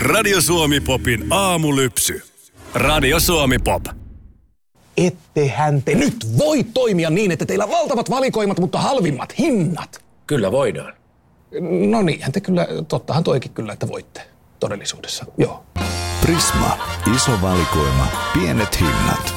Radio Suomi Popin aamulypsy. Radio Suomi Pop. Ettehän te nyt voi toimia niin, että teillä on valtavat valikoimat, mutta halvimmat hinnat. Kyllä voidaan. No niinhän te kyllä, tottahan toikin kyllä, että voitte todellisuudessa, joo. Prisma. Iso valikoima. Pienet hinnat.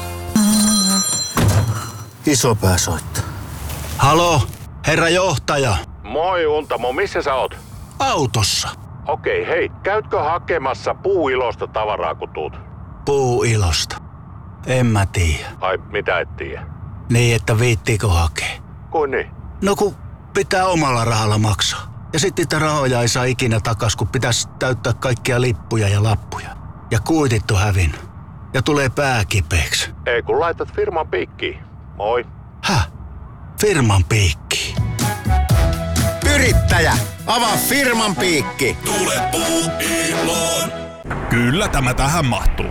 Iso pää soittaa. Halo, herra johtaja. Moi Untamo, missä sä oot? Autossa. Okei, hei, käytkö hakemassa Puuilosta tavaraa kun tuut? Puuilosta. En mä tiedä. Ai, mitä et tiedä? Niin, että viittiikö hakea? Kuin niin? No kun pitää omalla rahalla maksaa. Ja sitten niitä rahoja ei saa ikinä takas, kun pitäisi täyttää kaikkia lippuja ja lappuja. Ja kuitit on hävinnyt. Ja tulee pää kipeäksi. Ei kun laitat firman piikkiin. Moi. Häh? Firman piikkiin? Yrittäjä, avaa firman piikki. Tule Puuiloon. Kyllä tämä tähän mahtuu.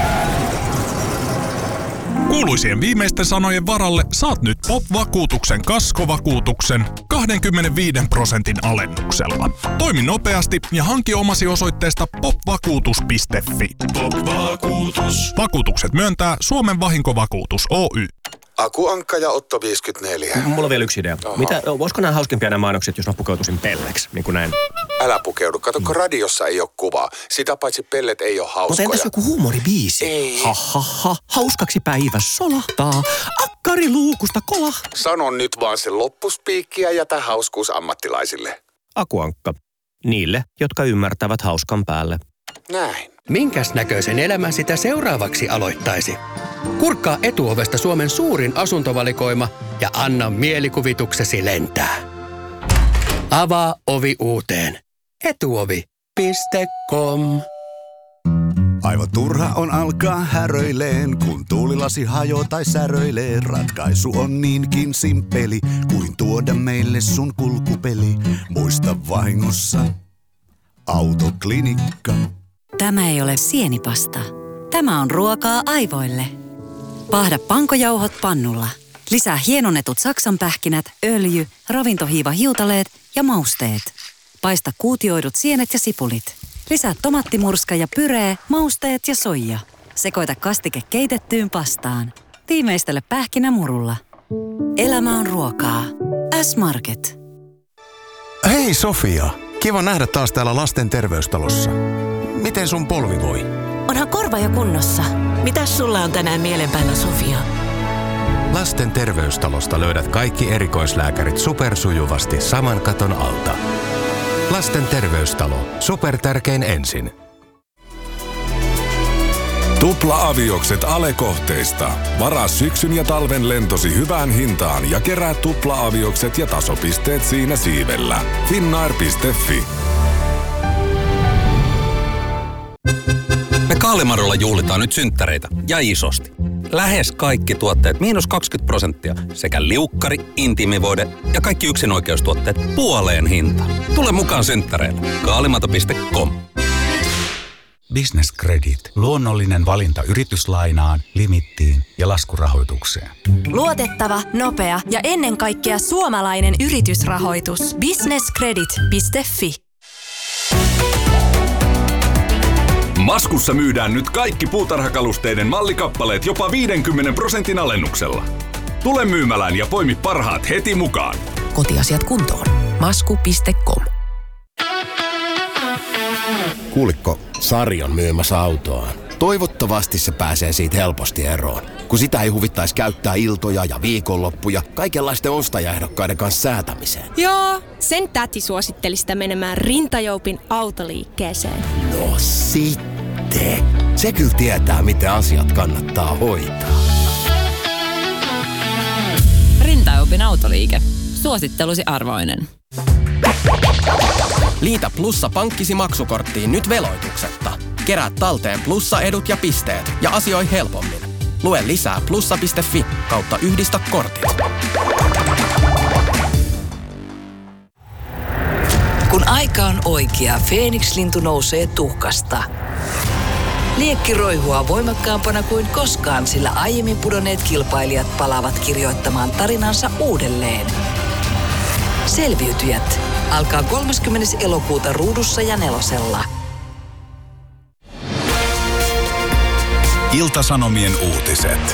Kuuluisien viimeisten sanojen varalle saat nyt Pop-vakuutuksen kaskovakuutuksen 25% alennuksella. Toimi nopeasti ja hanki omasi osoitteesta popvakuutus.fi. Pop-vakuutus. Vakuutukset myöntää Suomen vahinkovakuutus Oy. Aku Ankka ja Otto 54. Mulla on vielä yksi idea. Voisiko nämä hauskempia nämä mainokset, jos mä pukeutuisin pelleksi? Niin kuin näin. Älä pukeudu. Kato, kun radiossa ei ole kuvaa. Sitä paitsi pellet ei ole hauskoja. Mutta entäs joku huumoribiisi? Ei. Ha. Hauskaksi päivä solahtaa. Akkari luukusta kolahtaa. Sano nyt vaan se loppuspiikki ja jätä hauskuus ammattilaisille. Aku Ankka. Niille, jotka ymmärtävät hauskan päälle. Näin. Minkäs näköisen elämän sitä seuraavaksi aloittaisi? Kurkkaa Etuovesta Suomen suurin asuntovalikoima ja anna mielikuvituksesi lentää. Avaa ovi uuteen. Etuovi.com. Aivan turha on alkaa häröileen, kun tuulilasi hajoo tai säröilee. Ratkaisu on niinkin simppeli, kuin tuoda meille sun kulkupeli. Muista vahingossa, Autoklinikka. Tämä ei ole sienipasta. Tämä on ruokaa aivoille. Paahda pankojauhot pannulla. Lisää hienonnetut saksanpähkinät, öljy, ravintohiivahiutaleet ja mausteet. Paista kuutioidut sienet ja sipulit. Lisää tomattimurska ja pyree, mausteet ja soija. Sekoita kastike keitettyyn pastaan. Tiimeistele pähkinämurulla. Elämä on ruokaa. S-Market. Hei Sofia, kiva nähdä taas täällä lasten terveystalossa. Miten sun polvi voi? Onhan korva jo kunnossa. Mitäs sulla on tänään mielenpäällä, Sofia? Lasten terveystalosta löydät kaikki erikoislääkärit supersujuvasti saman katon alta. Lasten terveystalo. Supertärkein ensin. Tupla-aviokset Ale-kohteista. Varaa syksyn ja talven lentosi hyvään hintaan ja kerää tupla-aviokset ja tasopisteet siinä siivellä. Finnair.fi. Me Kaalimarolla juhlitaan nyt synttäreitä ja isosti. Lähes kaikki tuotteet -20% sekä liukkari, intiimivoide ja kaikki yksinoikeustuotteet puoleen hintaan. Tule mukaan synttäreille. Kaalimato.com. Business Credit. Luonnollinen valinta yrityslainaan, limittiin ja laskurahoitukseen. Luotettava, nopea ja ennen kaikkea suomalainen yritysrahoitus. Businesscredit.fi. Maskussa myydään nyt kaikki puutarhakalusteiden mallikappaleet jopa 50% alennuksella. Tule myymälään ja poimi parhaat heti mukaan. Kotiasiat kuntoon. Masku.com. Kuulikko, Sari on myymässä autoaan. Toivottavasti se pääsee siitä helposti eroon, kun sitä ei huvittaisi käyttää iltoja ja viikonloppuja kaikenlaisten ostajaehdokkaiden kanssa säätämiseen. Joo, sen täti suositteli sitä menemään Rintajoupin autoliikkeeseen. No sitten. Se kyllä tietää, miten asiat kannattaa hoitaa. Rintajoupin autoliike. Suosittelusi arvoinen. Liitä Plussa pankkisi maksukorttiin nyt veloituksetta. Kerää talteen Plussa-edut ja pisteet ja asioi helpommin. Lue lisää plussa.fi/yhdistä kortit. Kun aika on oikea, Feeniks-lintu nousee tuhkasta. Liekki roihua voimakkaampana kuin koskaan, sillä aiemmin pudonneet kilpailijat palaavat kirjoittamaan tarinansa uudelleen. Selviytyjät alkaa 30. elokuuta Ruudussa ja Nelosella. Ilta-Sanomien uutiset.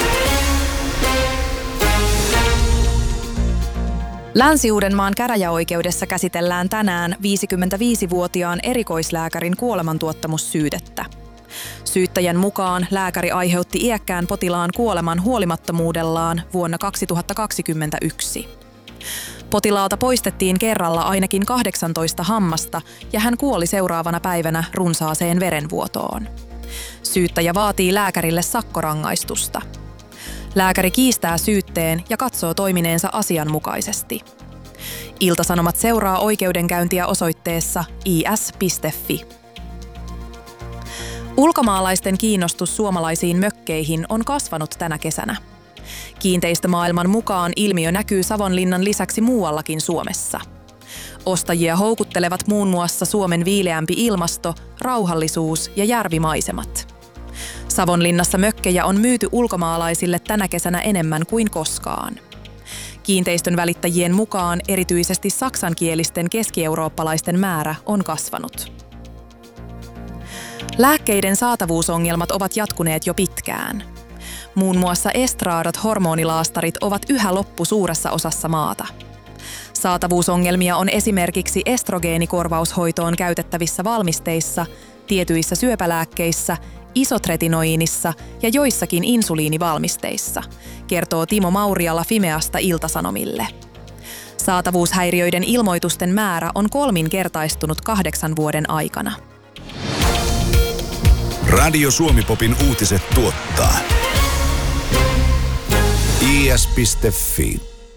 Länsi-Uudenmaan käräjäoikeudessa käsitellään tänään 55-vuotiaan erikoislääkärin kuolemantuottamussyytettä. Syyttäjän mukaan lääkäri aiheutti iäkkään potilaan kuoleman huolimattomuudellaan vuonna 2021. Potilaalta poistettiin kerralla ainakin 18 hammasta ja hän kuoli seuraavana päivänä runsaaseen verenvuotoon. Syyttäjä vaatii lääkärille sakkorangaistusta. Lääkäri kiistää syytteen ja katsoo toimineensa asianmukaisesti. Ilta-Sanomat seuraa oikeudenkäyntiä osoitteessa is.fi. Ulkomaalaisten kiinnostus suomalaisiin mökkeihin on kasvanut tänä kesänä. Kiinteistömaailman mukaan ilmiö näkyy Savonlinnan lisäksi muuallakin Suomessa. Ostajia houkuttelevat muun muassa Suomen viileämpi ilmasto, rauhallisuus ja järvimaisemat. Savonlinnassa mökkejä on myyty ulkomaalaisille tänä kesänä enemmän kuin koskaan. Kiinteistön välittäjien mukaan erityisesti saksankielisten keski-eurooppalaisten määrä on kasvanut. Lääkkeiden saatavuusongelmat ovat jatkuneet jo pitkään. Muun muassa estraadot hormonilaastarit ovat yhä loppu suuressa osassa maata. Saatavuusongelmia on esimerkiksi estrogeenikorvaushoitoon käytettävissä valmisteissa, tietyissä syöpälääkkeissä, isotretinoinissa ja joissakin insuliinivalmisteissa, kertoo Timo Mauriala Fimeasta Ilta-Sanomille. Saatavuushäiriöiden ilmoitusten määrä on 3-kertaistunut 8 vuoden aikana. Radio Suomi-popin uutiset tuottaa is.fi.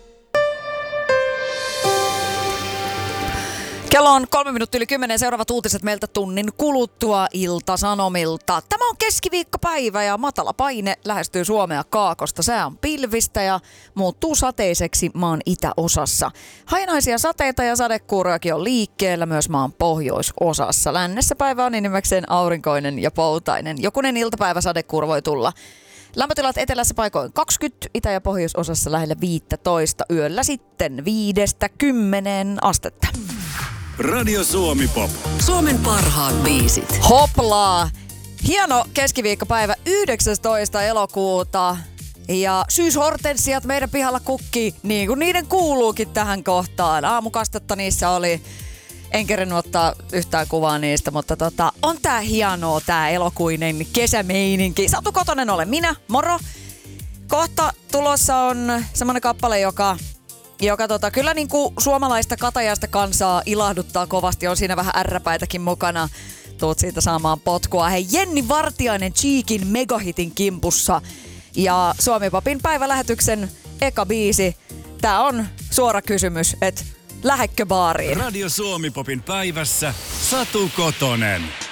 Kello on 3:03. Seuraavat uutiset meiltä tunnin kuluttua Ilta-Sanomilta. Tämä on keskiviikkopäivä ja matala paine lähestyy Suomea kaakosta. Sää on pilvistä ja muuttuu sateiseksi maan itäosassa. Hajanaisia sateita ja sadekuurojakin on liikkeellä myös maan pohjoisosassa. Lännessä päivä on enimmäkseen aurinkoinen ja poutainen. Jokunen iltapäivä sadekuuro voi tulla. Lämpötilat etelässä paikoin 20, itä- ja pohjoisosassa lähellä 15, yöllä sitten 5-10 astetta. Radio Suomi Pop. Suomen parhaat biisit. Hoplaa! Hieno keskiviikkopäivä 19. elokuuta. Ja syyshortensiat meidän pihalla kukkii, niin kuin niiden kuuluukin tähän kohtaan. Aamukastetta niissä oli. En kerennyt ottaa yhtään kuvaa niistä, mutta on tää hienoa, tää elokuinen kesämeininki. Satu Kotonen olen minä, moro. Kohta tulossa on semmonen kappale, joka kyllä niin kuin suomalaista katajaista kansaa ilahduttaa kovasti. On siinä vähän ärräpäitäkin mukana. Tuut siitä saamaan potkua. Hei, Jenni Vartiainen Cheekin megahitin kimpussa. Ja Suomi-popin päivälähetyksen eka biisi. Tää on suora kysymys, että lähetkö baariin? Radio Suomi-popin päivässä Satu Kotonen.